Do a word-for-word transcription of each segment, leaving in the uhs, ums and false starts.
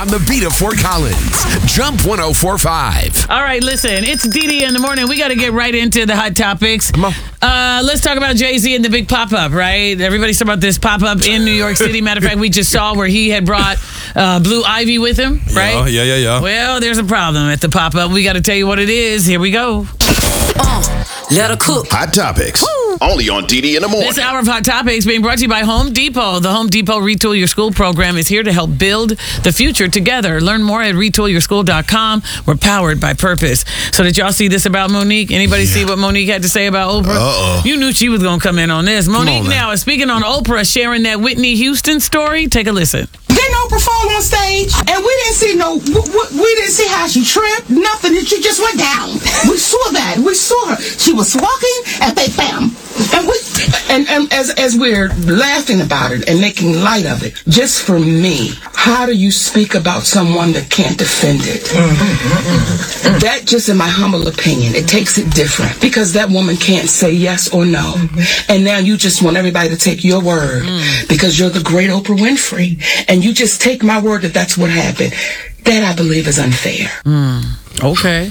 on the beat of Fort Collins. Jump one oh four point five. All right, listen, it's D D in the morning. We got to get right into the hot topics. Come on. Uh, let's talk about Jay-Z and the big pop-up, right? Everybody's talking about this pop-up in New York City. Matter of fact, we just saw where he had brought uh, Blue Ivy with him, right? Oh, yeah, yeah, yeah. Well, there's a problem at the pop-up. We got to tell you what it is. Here we go. Uh, let her cook. Hot topics. Woo. Only on D D in the morning. This hour of Hot Topics being brought to you by Home Depot. The Home Depot Retool Your School program is here to help build the future together. Learn more at retool your school dot com. We're powered by purpose. So did y'all see this about Monique? Anybody yeah. see what Monique had to say about Oprah? Uh-oh. You knew she was going to come in on this. Monique on, now is speaking on Oprah, sharing that Whitney Houston story. Take a listen. Didn't Oprah fall on stage? And we didn't see no, we, we didn't see how she tripped, nothing. She just went down. We saw that. We saw her. She was walking and they bam. And we, and, and as as we're laughing about it and making light of it, just for me, how do you speak about someone that can't defend it? Mm-hmm. That, just in my humble opinion, it takes it different because that woman can't say yes or no. Mm-hmm. And now you just want everybody to take your word mm. because you're the great Oprah Winfrey, and you just take my word that that's what happened. That, I believe, is unfair. Mm. Okay.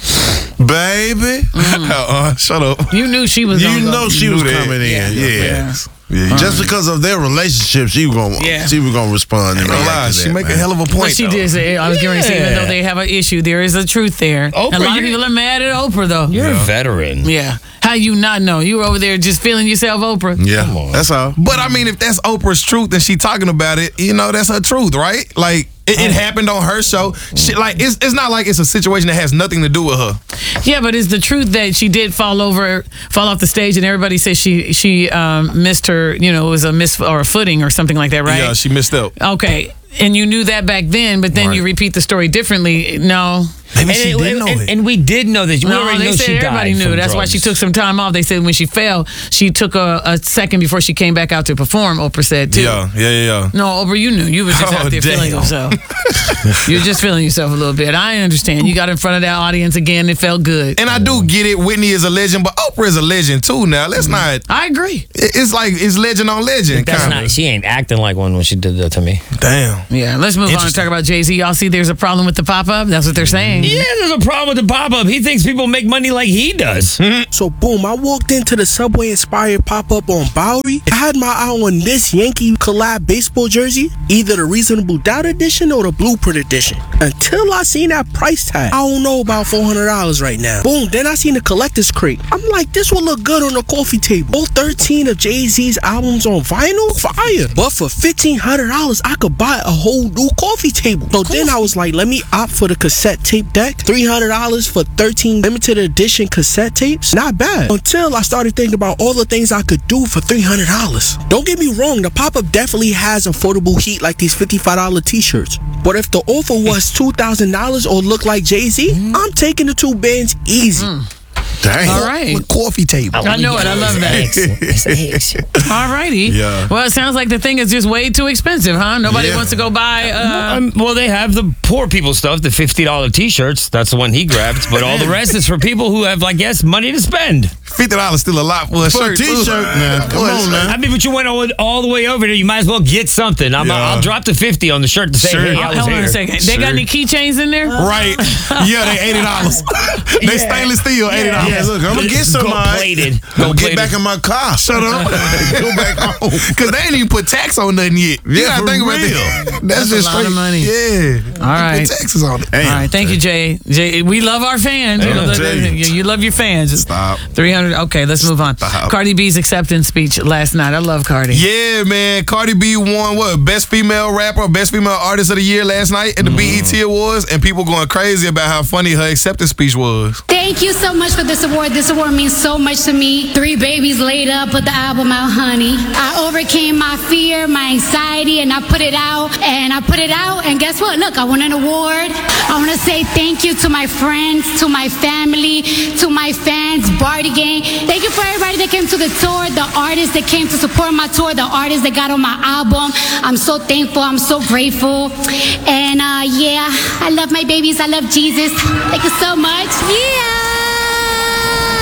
Baby. Mm. uh, shut up. You knew she was You gonna know go. she You was knew coming that. in. Yeah. Yeah. yeah. yeah. Just because of their relationship, she was gonna Yeah. she was gonna respond and react lie, to she that, make a man. hell of a point. But she though. did say, I was Yeah. going to say, even though they have an issue, there is a truth there. Oprah, a lot of you're- people are mad at Oprah, though. You're Yeah. a veteran. Yeah. How you not know? You were over there just feeling yourself, Oprah. Yeah, Come on. that's all. But I mean, if that's Oprah's truth and she talking about it, you know, that's her truth, right? Like it, it happened on her show. She, like it's it's not like it's a situation that has nothing to do with her. Yeah, but it's the truth that she did fall over, fall off the stage, and everybody says she she um, missed her, you know, it was a miss or a footing or something like that, right? Yeah, she missed out. Okay. And you knew that back then, but then Right. you repeat the story differently. No. Maybe And, she it- didn't know and, it. and we did know that. We No, already they know said she everybody died knew. from That's why she drugs. took some time off. They said when she fell, she took a, a second before she came back out to perform, Oprah said, too. Yeah, yeah, yeah, yeah. No, Oprah, you knew. You were just Oh, out there feeling damn. yourself. You were just feeling yourself a little bit. I understand. You got in front of that audience again. It felt good. And I do get it. Whitney is a legend, but Oprah is a legend too. Now let's not. I agree. it- It's like it's legend on legend. That's Kinda. not. She ain't acting like one when she did that to me. Damn. Yeah, let's move on and Interesting. talk about Jay-Z. Y'all see there's a problem with the pop-up? That's what they're saying. Yeah, there's a problem with the pop-up. He thinks people make money like he does. So boom, I walked into the Subway inspired pop-up on Bowery. I had my eye on this Yankee collab baseball jersey, either the Reasonable Doubt edition or the Blueprint edition. Until I seen that price tag, I don't know about four hundred dollars right now. Boom, then I seen the collector's crate. I'm like, this will look good on the coffee table. All thirteen of Jay-Z's albums on vinyl? Fire. But for fifteen hundred dollars, I could buy a whole new coffee table. So then I was like, let me opt for the cassette tape deck. three hundred dollars for thirteen limited edition cassette tapes? Not bad. Until I started thinking about all the things I could do for three hundred dollars. Don't get me wrong, the pop-up definitely has affordable heat like these fifty-five dollar t-shirts. But if the offer was two thousand dollars or looked like Jay-Z, mm. I'm taking the two bands easy. Mm. Dang. All right. With coffee table. I know it. I love that. All righty. Yeah. Well, it sounds like the thing is just way too expensive, huh? Nobody Yeah. wants to go buy. Uh, Um, well, they have the poor people stuff, the fifty dollar t-shirts. That's the one he grabbed. But all the rest is for people who have, I guess, money to spend. Fifty dollars still a lot for a For a shirt. too. t-shirt, man. Come on, man. I mean, but you went all, all the way over there. You might as well get something. I'm, Yeah. I'll drop the fifty on the shirt to say, Sure. hey, I hold was hold on here. a second. They got Sure. any keychains in there? Right. Yeah, they eighty dollars. They Yeah. stainless steel, eighty dollars. Yeah, look, I'm gonna get some. Gold all right. plated. Go Gold get plated. back in my car. Shut up. Go back home. Because they ain't even put tax on nothing yet. You Yeah, gotta for think about real. that. That's, That's a just lot of straight money. Yeah. All right. Put taxes on it. All right, thank you, Jay. Jay, we love our fans. You, Yeah, know, Jay. you, you love your fans. Stop. three hundred. Okay, let's move on. Stop. Cardi B's acceptance speech last night. I love Cardi. Yeah, man. Cardi B won what? Best female rapper, best female artist of the year last night at the B E T Awards, and people going crazy about how funny her acceptance speech was. Thank you so much for this award. This award means so much to me. Three babies later, put the album out, honey. I overcame my fear, my anxiety, and I put it out. And I put it out, and guess what? Look, I won an award. I want to say thank you to my friends, to my family, to my fans, Barty Gang. Thank you for everybody that came to the tour, the artists that came to support my tour, the artists that got on my album. I'm so thankful. I'm so grateful. And uh, yeah, I love my babies. I love Jesus. Thank you so much. Yeah.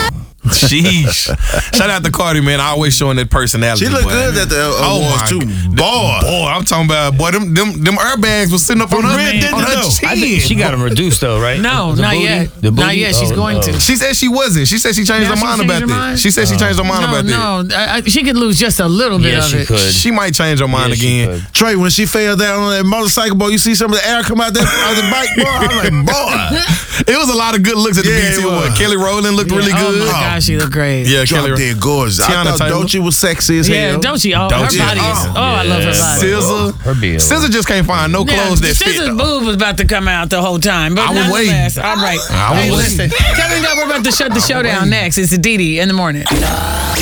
Sheesh. Shout out to Cardi, man. Always showing that personality. She looked boy. good at the uh, Oh, awards, my too. God. Boy. Boy, I'm talking about, boy, them them, them airbags was sitting up on her, real on her though. chin. I think she got them reduced though, right? No, The not booty? yet. The Not booty? yet. She's Oh, going no. to. She said she wasn't. She said she changed Now her she mind changed about her that. mind? She said she changed her mind No, about that. no. I, I, she could lose just a little bit Yeah, of she it. could. She might change her mind Yeah, she again. could. Trey, when she fell down on that motorcycle, boy, you see some of the air come out that out the bike, boy. I was like, boy. It was a lot of good looks at the Yeah, B E T it was. Award. Kelly Rowland looked really Oh good. my gosh, she looked great. Yeah, Drop Kelly. dead gorgeous. I Tiana thought Taylor. Doechii was sexy as Yeah, hell. don't she? Oh, her Don't she? body is. Oh, Oh, I love her yeah. body. S Z A. Her B L. S Z A just can't find no clothes that fit. Scissor's though. boob was about to come out the whole time, but I was nonetheless, waiting. all right. I was Hey, waiting. listen, coming up, we're about to shut the show down next. It's the Didi in the morning.